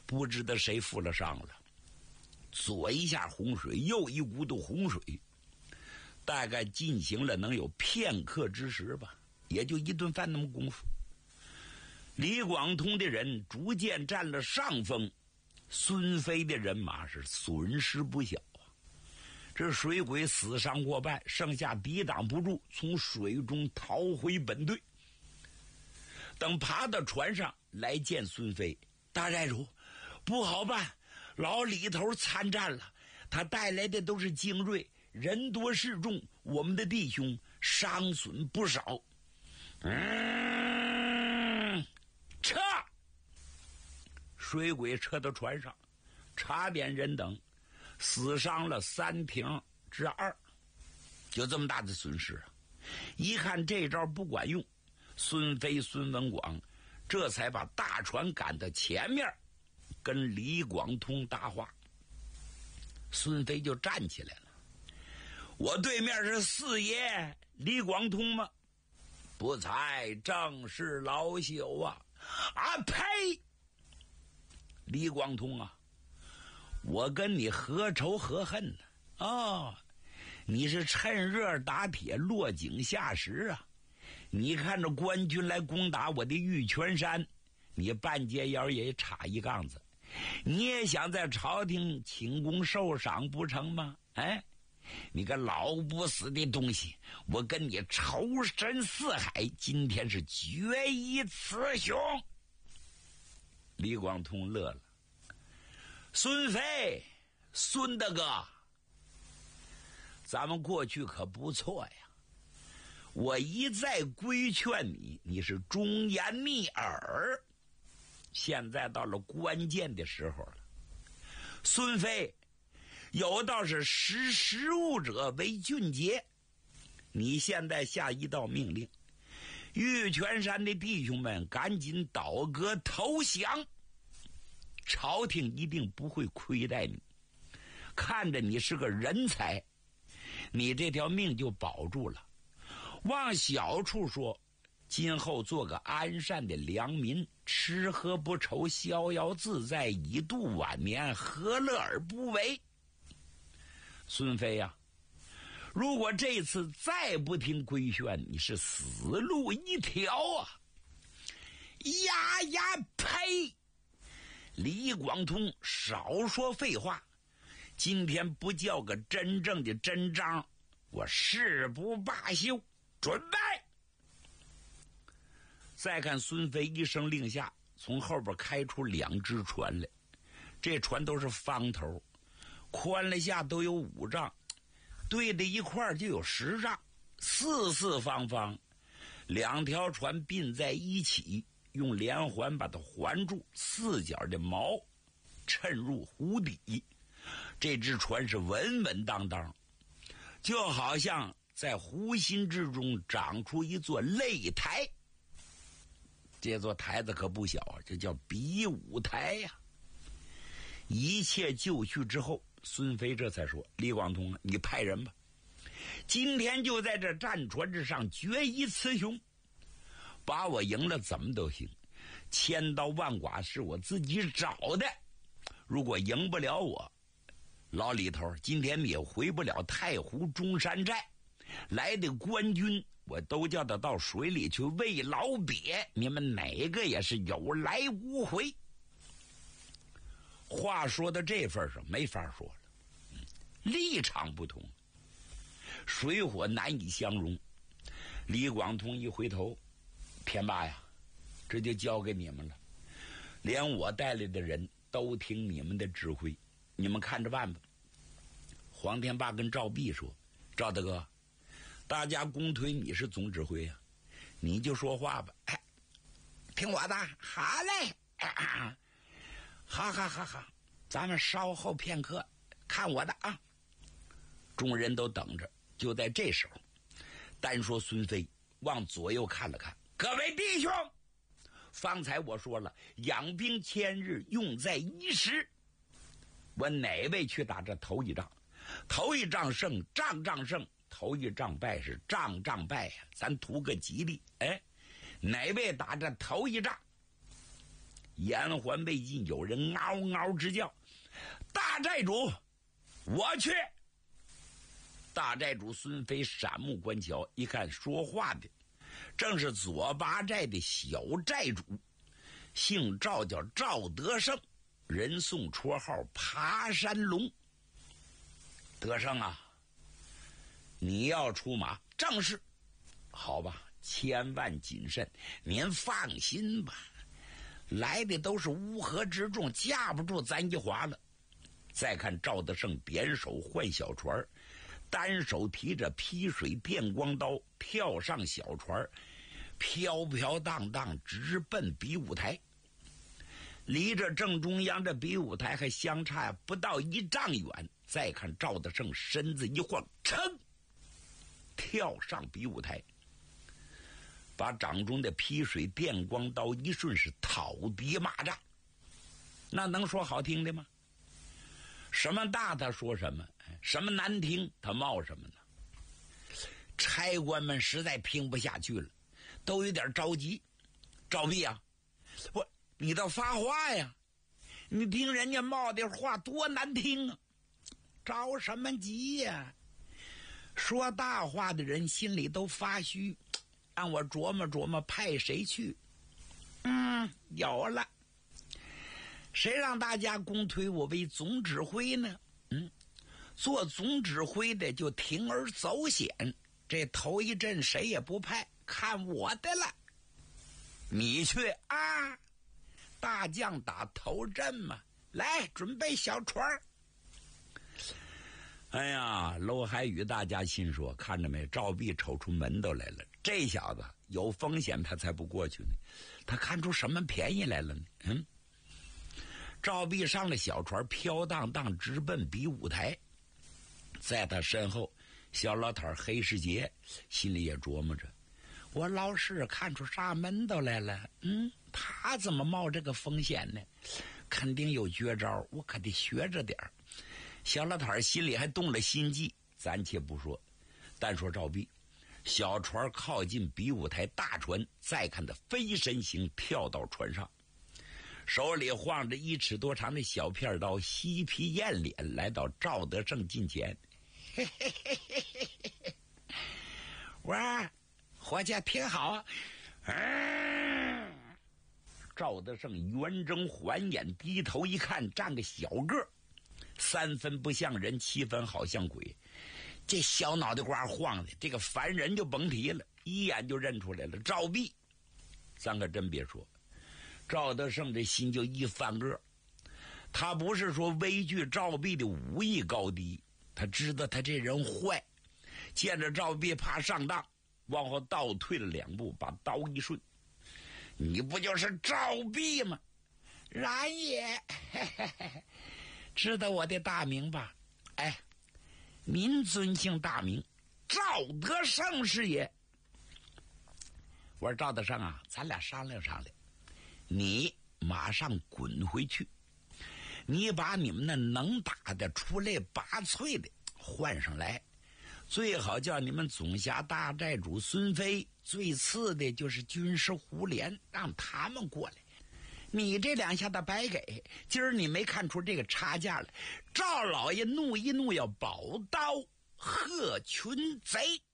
不知道谁负了伤了，左一下洪水，右一股子洪水，大概进行了能有片刻之时吧，也就一顿饭那么功夫。李广通的人逐渐占了上风，孙飞的人马是损失不小啊。这水鬼死伤过半，剩下抵挡不住，从水中逃回本队。等爬到船上来见孙飞，大寨主，不好办，老李头参战了，他带来的都是精锐，人多势众，我们的弟兄伤损不少。撤！水鬼撤到船上，查点人等，死伤了3艇之2，就这么大的损失啊！一看这招不管用，孙飞、孙文广这才把大船赶到前面，跟李广通搭话。孙飞就站起来了：“我对面是四爷李广通吗？不才正是老朽啊！”啊呸！李广通啊，我跟你何仇何恨呢？哦，你是趁热打铁，落井下石啊！你看着官军来攻打我的玉泉山，你半截腰也插一杠子，你也想在朝廷请功受赏不成吗？哎，你个老不死的东西，我跟你仇深似海，今天是决一雌雄。李广通乐了：“孙飞，孙大哥，咱们过去可不错呀，我一再规劝你，你是忠言逆耳，现在到了关键的时候了。孙飞，有道是识时务者为俊杰，你现在下一道命令，玉泉山的弟兄们赶紧倒戈投降，朝廷一定不会亏待你，看着你是个人才，你这条命就保住了。往小处说，今后做个安善的良民，吃喝不愁，逍遥自在，以度晚年，何乐而不为？孙飞呀，如果这次再不听规劝，你是死路一条啊！呀呀呸！李广通少说废话，今天不叫个真正的真章，我誓不罢休。准备！再看孙飞一声令下，从后边开出2只船来，这船都是方头，宽了下都有5丈，对在一块就有10丈，四四方方，2条船并在一起，用连环把它环住，4角的锚衬入湖底，这只船是稳稳当当，就好像在湖心之中长出一座擂台。这座台子可不小啊，这叫比武台呀。一切就绪之后，孙飞这才说：“李广通啊，你派人吧，今天就在这战船之上决一雌雄，把我赢了怎么都行，千刀万剐是我自己找的，如果赢不了我，老李头今天也回不了太湖中山寨，来的官军我都叫他到水里去喂老鳖，你们哪个也是有来无回。”话说到这份上没法说了，立场不同，水火难以相容。李广通一回头：“天霸呀，这就交给你们了，连我带来的人都听你们的指挥，你们看着办吧。”黄天霸跟赵弼说：“赵大哥，大家公推你是总指挥啊，你就说话吧。”“哎，听我的，好嘞，好，咱们稍后片刻，看我的啊！”众人都等着。就在这时候，单说孙飞往左右看了看：“各位弟兄，方才我说了，养兵千日，用在一时。我哪位去打这头一仗？头一仗胜，仗仗胜；头一仗败是仗仗败呀。咱图个吉利。哎，哪位打这头一仗？ 延缓未尽，有人嗷嗷直叫：“大寨主，我去！”大寨主孙飞闪目观瞧，一看说话的正是左八寨的小寨主，姓赵，叫赵德胜，人送绰号爬山龙。德胜啊，你要出马？正是。好吧，千万谨慎，您放心吧，来的都是乌合之众，架不住咱一划了。再看赵德胜点手换小船，单手提着劈水电光刀，跳上小船，飘飘荡荡直奔比武台。离着正中央这比武台还相差不到1丈远。再看赵德胜身子一晃，噌，跳上比武台，把掌中的劈水电光刀一顺是讨敌骂战。那能说好听的吗？什么大他说什么，什么难听他冒什么呢？差官们实在听不下去了，都有点着急。赵弼啊，你倒发话呀！你听人家冒的话多难听啊！着什么急呀？说大话的人心里都发虚，让我琢磨琢磨派谁去。有了，谁让大家公推我为总指挥呢？做总指挥的就铤而走险，这头一阵谁也不派，看我的了。你去啊，大将打头阵嘛，来准备小船。哎呀，娄海宇大家心说，看着没，赵弼瞅出门都来了，这小子有风险他才不过去呢，他看出什么便宜来了呢？赵弼上了小船，飘荡荡直奔比武台。在他身后，小老头黑世杰心里也琢磨着，我老师看出啥门都来了，他怎么冒这个风险呢？肯定有绝招，我可得学着点儿。小老头心里还动了心计，暂且不说，单说赵弼，小船靠近比武台大船，再看他飞身形跳到船上，手里晃着1尺多长的小片刀，嬉皮艳脸来到赵德胜近前。我说伙计挺好啊。赵德胜圆睁环眼，低头一看，站个小个，3分不像人，7分好像鬼。这小脑袋瓜晃的，这个凡人就甭提了，一眼就认出来了，赵弼。咱可真别说，赵德胜这心就一翻个，他不是说畏惧赵弼的武艺高低，他知道他这人坏，见着赵弼怕上当，往后倒退了2步，把刀一顺。你不就是赵弼吗？然也。知道我的大名吧？您尊姓大名？赵德胜是也。我说赵德胜啊，咱俩商量商量，你马上滚回去，你把你们那能打的出类拔萃的换上来，最好叫你们总辖大寨主孙飞，最次的就是军师胡连，让他们过来。你这2下子白给，今儿你没看出这个差价来？赵老爷怒一怒，要宝刀贺群贼。